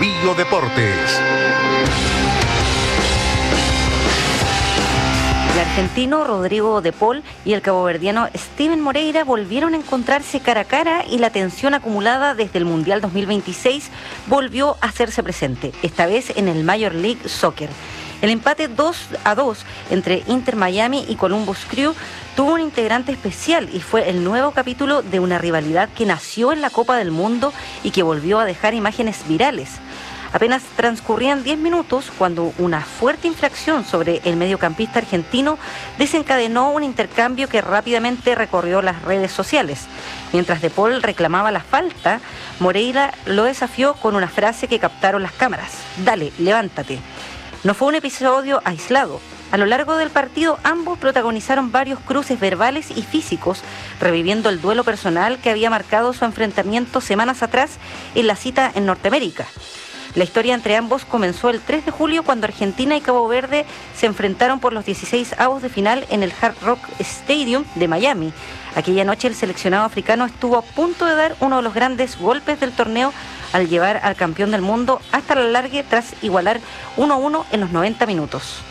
Bio Deportes. El argentino Rodrigo De Paul y el caboverdiano Steven Moreira volvieron a encontrarse cara a cara y la tensión acumulada desde el Mundial 2026 volvió a hacerse presente, esta vez en el Major League Soccer. El empate 2-2 entre Inter Miami y Columbus Crew tuvo un integrante especial y fue el nuevo capítulo de una rivalidad que nació en la Copa del Mundo y que volvió a dejar imágenes virales. Apenas transcurrían 10 minutos cuando una fuerte infracción sobre el mediocampista argentino desencadenó un intercambio que rápidamente recorrió las redes sociales. Mientras De Paul reclamaba la falta, Moreira lo desafió con una frase que captaron las cámaras: "Dale, levántate". No fue un episodio aislado. A lo largo del partido, ambos protagonizaron varios cruces verbales y físicos, reviviendo el duelo personal que había marcado su enfrentamiento semanas atrás en la cita en Norteamérica. La historia entre ambos comenzó el 3 de julio cuando Argentina y Cabo Verde se enfrentaron por los 16avos de final en el Hard Rock Stadium de Miami. Aquella noche el seleccionado africano estuvo a punto de dar uno de los grandes golpes del torneo al llevar al campeón del mundo hasta la largue tras igualar 1-1 en los 90 minutos.